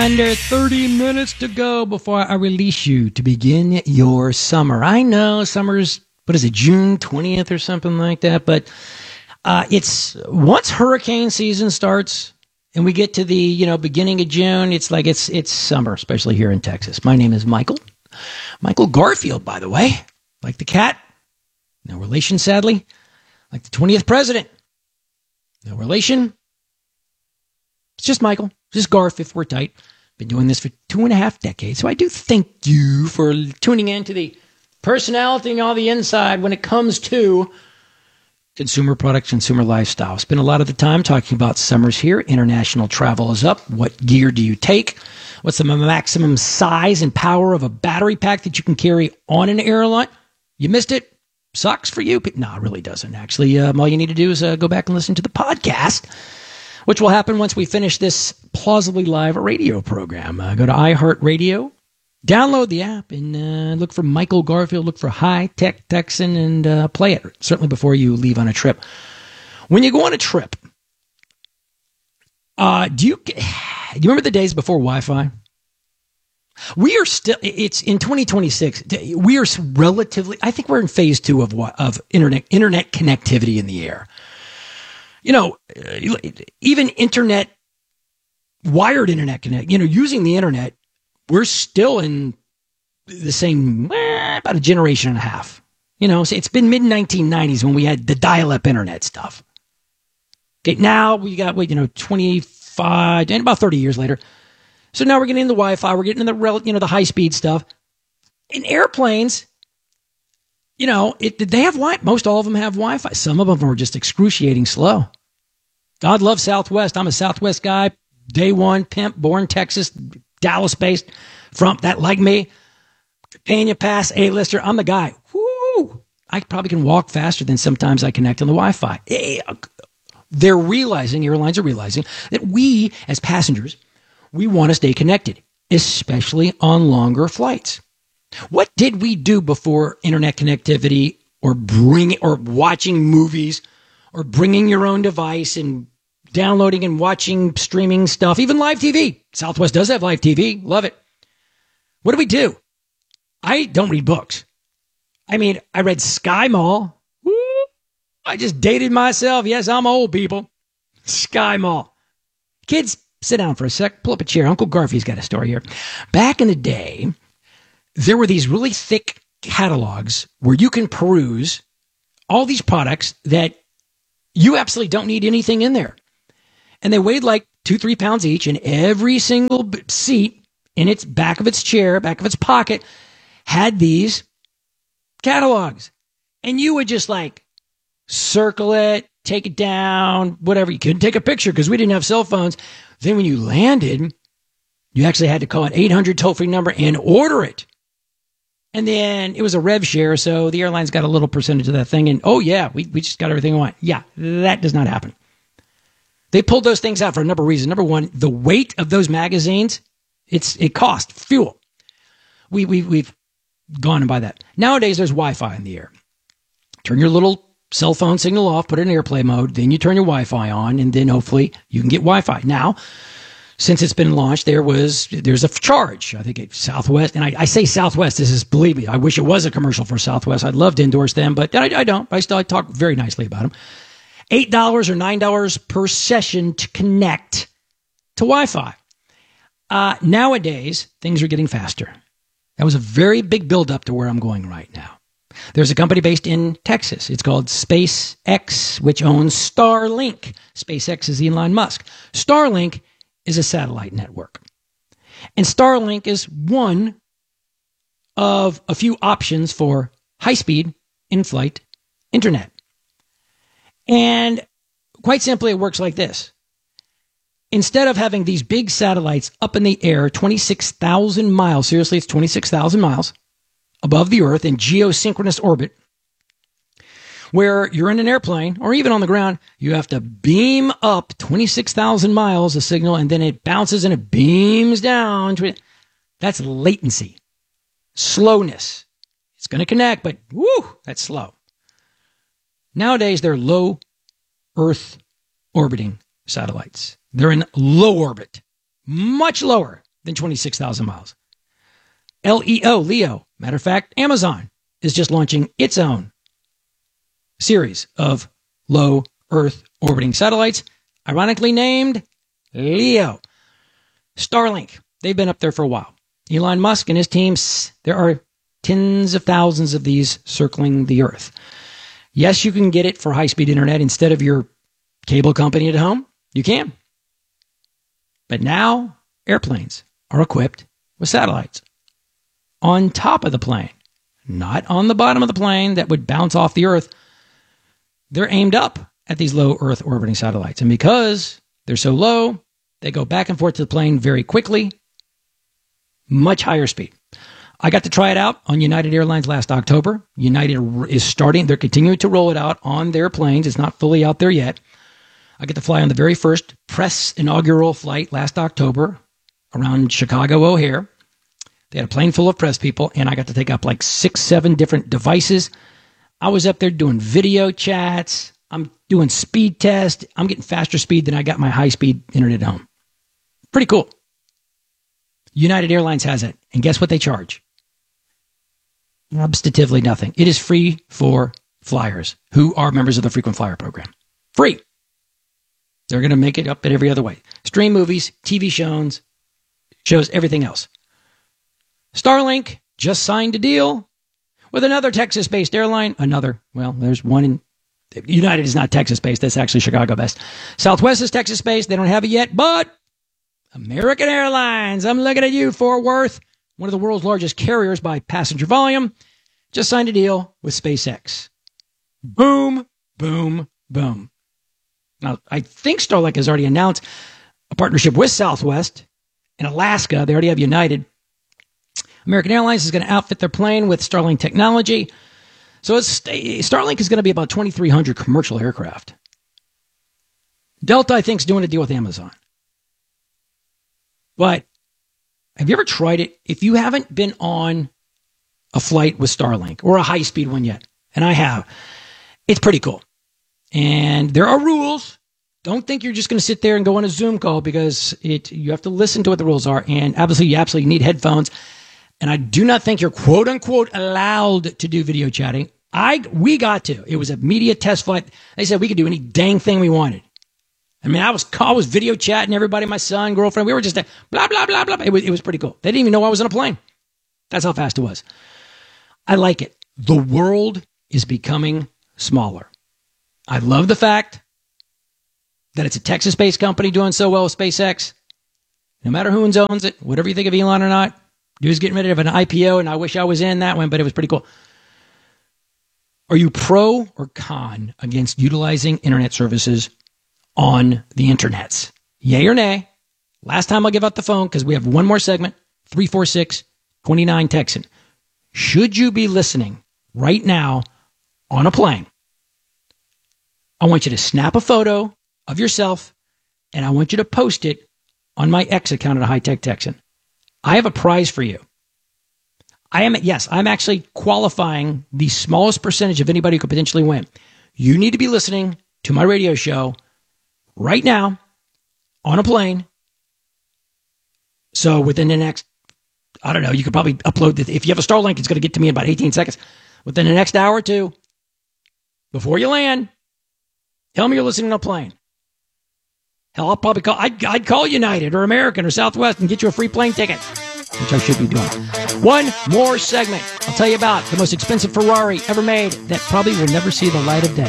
Under 30 minutes to go before I release you to begin your summer. I know summer's, what is it, June 20th or something like that, but it's once hurricane season starts and we get to the, beginning of June, it's like it's summer, especially here in Texas. My name is Michael Garfield, by the way, like the cat. No relation, sadly. Like the 20th president. No relation. It's just Michael, just Garf if we're tight. Been doing this for 2.5 decades. So I do thank you for tuning in to the personality and all the inside when it comes to consumer products, consumer lifestyle. Spend a lot of the time talking about summers here. International travel is up. What gear do you take? What's the maximum size and power of a battery pack that you can carry on an airline? You missed it? Sucks for you? No, it really doesn't. Actually, all you need to do is go back and listen to the podcast, which will happen once we finish this Plausibly Live radio program. Go to iHeartRadio, download the app, and look for Michael Garfield, look for High Tech Texan, and play it, certainly before you leave on a trip. When you go on a trip, do you remember the days before Wi-Fi? We are still, it's in 2026, we are relatively, I think we're in phase 2 of internet connectivity in the air. Even wired internet connect, using the internet, we're still in the same, about a generation and a half. So it's been mid-1990s when we had the dial-up internet stuff. Okay, now we got, 25, and about 30 years later. So now we're getting into Wi-Fi, we're getting into the high-speed stuff. In airplanes, they have Wi-Fi. Most all of them have Wi-Fi. Some of them are just excruciating slow. God loves Southwest. I'm a Southwest guy. Day one, pimp, born Texas, Dallas-based, from that like me. Pena Pass, A-lister. I'm the guy. Woo! I probably can walk faster than sometimes I connect on the Wi-Fi. Airlines are realizing that we, as passengers, we want to stay connected, especially on longer flights. What did we do before internet connectivity or watching movies or bringing your own device and downloading and watching streaming stuff, even live TV? Southwest does have live TV. Love it. What do? I don't read books. I read Sky Mall. Woo! I just dated myself. Yes, I'm old, people. Sky Mall. Kids, sit down for a sec. Pull up a chair. Uncle Garfie's got a story here. Back in the day, there were these really thick catalogs where you can peruse all these products that you absolutely don't need anything in there. And they weighed like 2-3 pounds each, and every single seat in its back of its chair, back of its pocket, had these catalogs. And you would just circle it, take it down, whatever. You couldn't take a picture because we didn't have cell phones. Then when you landed, you actually had to call an 800 toll-free number and order it. And then it was a rev share, so the airlines got a little percentage of that thing. And, oh, yeah, we just got everything we want. Yeah, that does not happen. They pulled those things out for a number of reasons. Number one, the weight of those magazines, it cost fuel. We've gone and buy that. Nowadays, there's Wi-Fi in the air. Turn your little cell phone signal off, put it in airplane mode, then you turn your Wi-Fi on, and then hopefully you can get Wi-Fi. Now, since it's been launched, there's a charge. I think it's Southwest, and I say Southwest. Believe me, I wish it was a commercial for Southwest. I'd love to endorse them, but I don't. I talk very nicely about them. $8 or $9 per session to connect to Wi-Fi. Nowadays, things are getting faster. That was a very big buildup to where I'm going right now. There's a company based in Texas. It's called SpaceX, which owns Starlink. SpaceX is Elon Musk. Starlink is a satellite network. And Starlink is one of a few options for high-speed in-flight internet. And quite simply, it works like this. Instead of having these big satellites up in the air, 26,000 miles, seriously, it's 26,000 miles above the Earth in geosynchronous orbit, where you're in an airplane or even on the ground, you have to beam up 26,000 miles of signal, and then it bounces and it beams down. That's latency, slowness. It's going to connect, but whoo, that's slow. Nowadays, they're low Earth orbiting satellites. They're in low orbit, much lower than 26,000 miles. Leo. Matter of fact, Amazon is just launching its own series of low Earth orbiting satellites, ironically named Leo. Starlink, they've been up there for a while. Elon Musk and his teams, there are tens of thousands of these circling the Earth. Yes, you can get it for high-speed internet instead of your cable company at home. You can. But now, airplanes are equipped with satellites on top of the plane, not on the bottom of the plane that would bounce off the Earth. They're aimed up at these low Earth orbiting satellites. And because they're so low, they go back and forth to the plane very quickly, much higher speed. I got to try it out on United Airlines last October. United is starting, they're continuing to roll it out on their planes. It's not fully out there yet. I get to fly on the very first press inaugural flight last October around Chicago O'Hare. They had a plane full of press people, and I got to take up like 6-7 different devices. I was up there doing video chats. I'm doing speed tests. I'm getting faster speed than I got my high-speed internet at home. Pretty cool. United Airlines has it. And guess what they charge? Substantively nothing. It is free for flyers who are members of the frequent flyer program. Free. They're going to make it up in every other way. Stream movies, TV shows, everything else. Starlink just signed a deal with another Texas-based airline. There's one in United is not Texas-based. That's actually Chicago-based. Southwest is Texas-based. They don't have it yet, but American Airlines, I'm looking at you, Fort Worth, one of the world's largest carriers by passenger volume, just signed a deal with SpaceX. Boom, boom, boom. Now, I think Starlink has already announced a partnership with Southwest in Alaska. They already have United. American Airlines is going to outfit their plane with Starlink technology. So Starlink is going to be about 2,300 commercial aircraft. Delta, I think, is doing a deal with Amazon. But have you ever tried it? If you haven't been on a flight with Starlink or a high-speed one yet, and I have, it's pretty cool. And there are rules. Don't think you're just going to sit there and go on a Zoom call because you have to listen to what the rules are. And obviously, you absolutely need headphones. And I do not think you're quote unquote allowed to do video chatting. We got to. It was a media test flight. They said we could do any dang thing we wanted. I mean, I was video chatting everybody, my son, girlfriend. We were just blah, blah, blah, blah. It was pretty cool. They didn't even know I was on a plane. That's how fast it was. I like it. The world is becoming smaller. I love the fact that it's a Texas-based company doing so well with SpaceX. No matter who owns it, whatever you think of Elon or not, dude's getting ready to have an IPO, and I wish I was in that one, but it was pretty cool. Are you pro or con against utilizing internet services on the internets? Yay or nay? Last time I'll give out the phone because we have one more segment, 346-29 Texan. Should you be listening right now on a plane? I want you to snap a photo of yourself and I want you to post it on my X account at High Tech Texan. I have a prize for you. I'm actually qualifying the smallest percentage of anybody who could potentially win. You need to be listening to my radio show right now on a plane. So within the next, I don't know, you could probably upload this. If you have a Starlink, it's going to get to me in about 18 seconds. Within the next hour or two, before you land, tell me you're listening on a plane. Hell, I'd call United or American or Southwest and get you a free plane ticket, which I should be doing. One more segment. I'll tell you about the most expensive Ferrari ever made that probably will never see the light of day.